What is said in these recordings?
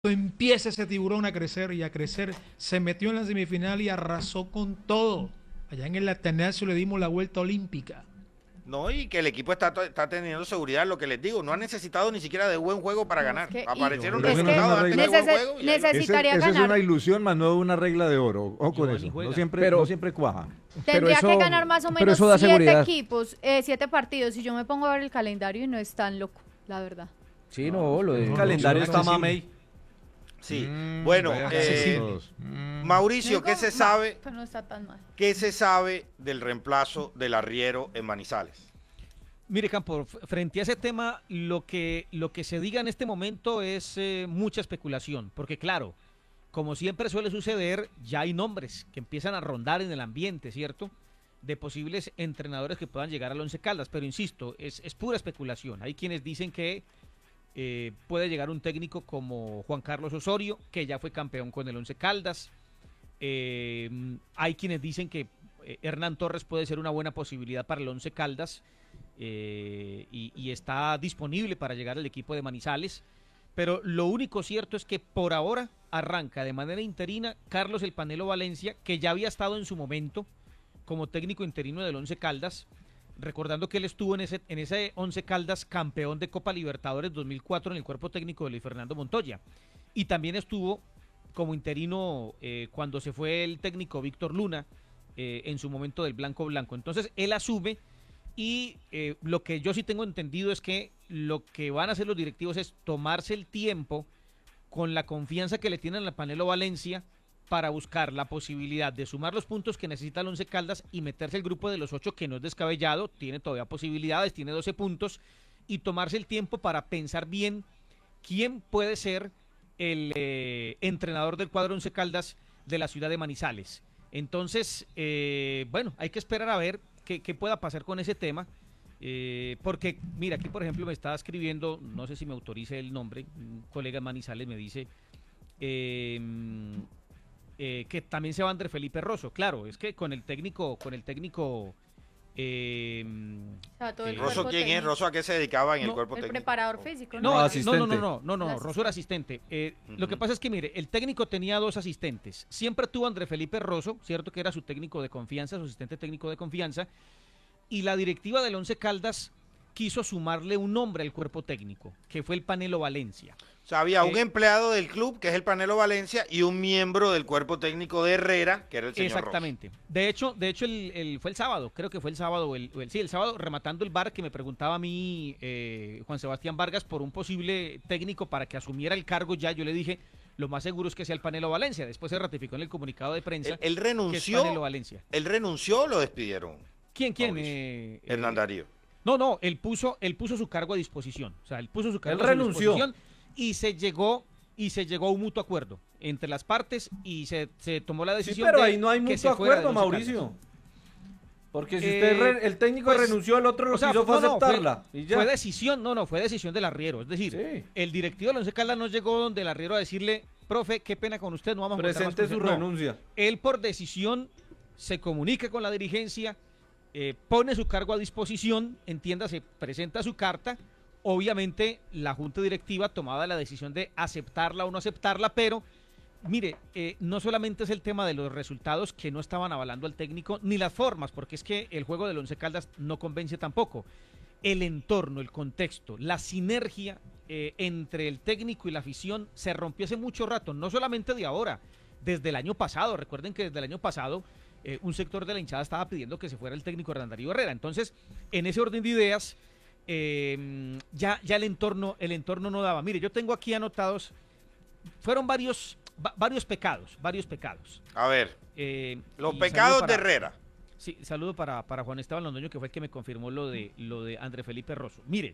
empieza ese tiburón a crecer y a crecer, se metió en la semifinal y arrasó con todo. Allá en el Atenasio le dimos la vuelta olímpica. No, y que el equipo está teniendo seguridad, lo que les digo, no ha necesitado ni siquiera de buen juego para No, ganar. es que, Aparecieron Pero eso no es resultados una antes regla. del buen juego. necesitaría Esa es ganar. una ilusión, más no una regla de oro. Ojo con Giovanni eso. juega. No siempre cuaja. Tendría eso- que ganar más o pero menos eso da 7 seguridad. equipos, 7 partidos. Y yo me pongo a ver el calendario y no es tan loco, la verdad. Sí, no, lo de... El calendario está accesible. mamey. Sí, bueno, Mauricio, No ¿qué digo se mal, sabe? pero no está tan mal. ¿Qué se sabe del reemplazo del arriero en Manizales? Mire, Campo, frente a ese tema, lo que se diga en este momento es mucha especulación, porque claro, como siempre suele suceder, ya hay nombres que empiezan a rondar en el ambiente, ¿cierto? De posibles entrenadores que puedan llegar al Once Caldas, pero insisto, es pura especulación. Hay quienes dicen que puede llegar un técnico como Juan Carlos Osorio, que ya fue campeón con el Once Caldas. Hay quienes dicen que Hernán Torres puede ser una buena posibilidad para el Once Caldas, y está disponible para llegar al equipo de Manizales, pero lo único cierto es que por ahora arranca de manera interina Carlos El Panelo Valencia, que ya había estado en su momento como técnico interino del Once Caldas, recordando que él estuvo en ese Once Caldas campeón de Copa Libertadores 2004 en el cuerpo técnico de Luis Fernando Montoya, y también estuvo como interino cuando se fue el técnico Víctor Luna, en su momento del Blanco Blanco. Entonces él asume. Y lo que yo sí tengo entendido es que lo que van a hacer los directivos es tomarse el tiempo con la confianza que le tienen al Panelo Valencia para buscar la posibilidad de sumar los puntos que necesita el Once Caldas y meterse el grupo de los 8, que no es descabellado, tiene todavía posibilidades, tiene 12 puntos, y tomarse el tiempo para pensar bien quién puede ser el entrenador del cuadro Once Caldas de la ciudad de Manizales. Entonces, bueno, hay que esperar a ver qué pueda pasar con ese tema, porque mira, aquí por ejemplo me estaba escribiendo, no sé si me autorice el nombre, un colega de Manizales me dice que también se va André Felipe Rosso. Claro, es que con el técnico O sea, todo el ¿Rosso cuerpo quién es? técnico. ¿Rosso a qué se dedicaba en el No, cuerpo El técnico? preparador físico, no, asistente. no, Rosso era asistente. Lo que pasa es que, mire, el técnico tenía 2 asistentes. Siempre tuvo a André Felipe Rosso, cierto que era su técnico de confianza, su asistente técnico de confianza, y la directiva del Once Caldas quiso sumarle un nombre al cuerpo técnico, que fue el Panelo Valencia. O sea, había un empleado del club, que es el Panelo Valencia, y un miembro del cuerpo técnico de Herrera, que era el señor Exactamente. Rosso. De hecho fue el sábado, creo que fue el sábado, el sábado, rematando el bar, que me preguntaba a mí Juan Sebastián Vargas por un posible técnico para que asumiera el cargo ya. Yo le dije, lo más seguro es que sea el Panelo Valencia. Después se ratificó en el comunicado de prensa Él que es renunció. Panelo Valencia. Él renunció o lo despidieron. ¿Quién? Mauricio. Hernán Darío. No, él puso su cargo a disposición. O sea, él puso su cargo Él a renunció. disposición y se llegó a un mutuo acuerdo entre las partes y se tomó la Sí, decisión pero de ahí no hay que mucho se fuera de acuerdo, Once Caldas. Mauricio. Porque si el técnico pues, renunció, el otro lo o sea, que hizo fue no, aceptarla. y ya. fue decisión del arriero. Es decir, Sí. el directivo de Once Caldas no llegó donde el arriero a decirle, profe, qué pena con usted, no vamos a contar más Presente con su usted". No. renuncia. Él por decisión se comunica con la dirigencia, pone su cargo a disposición, entiéndase, presenta su carta. Obviamente la junta directiva tomaba la decisión de aceptarla o no aceptarla, pero mire, no solamente es el tema de los resultados que no estaban avalando al técnico, ni las formas, porque es que el juego del Once Caldas no convence tampoco. El entorno, el contexto, la sinergia entre el técnico y la afición se rompió hace mucho rato, no solamente de ahora, desde el año pasado. Recuerden que desde el año pasado un sector de la hinchada estaba pidiendo que se fuera el técnico Hernán Darío Herrera. Entonces, en ese orden de ideas, ya el entorno no daba. Mire, yo tengo aquí anotados, fueron varios pecados. A ver, los Y pecados saludo de Herrera. Sí, saludo para Juan Esteban Londoño, que fue el que me confirmó lo de André Felipe Rosso. Mire,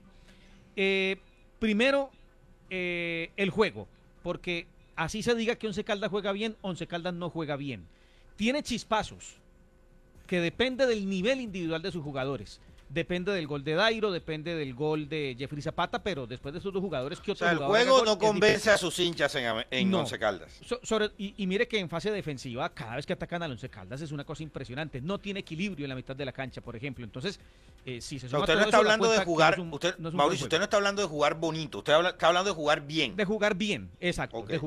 primero, el juego, porque así se diga que Once Caldas juega bien, Once Caldas no juega bien. Tiene chispazos, que depende del nivel individual de sus jugadores, Depende del gol de Dairo, depende del gol de Jeffrey Zapata, pero después de estos dos jugadores, ¿qué O otro sea, el jugador haga juego gol? no Es convence difícil. a sus hinchas en No. Once Caldas. Y mire que en fase defensiva, cada vez que atacan al Once Caldas es una cosa impresionante. No tiene equilibrio en la mitad de la cancha, por ejemplo. Entonces, si se O sea, suma usted no todo está eso, da hablando de cuenta que jugar, no es un usted, buen Mauricio, juego. usted no está hablando de jugar bonito, usted está hablando de jugar bien. De jugar bien, exacto. Ok. De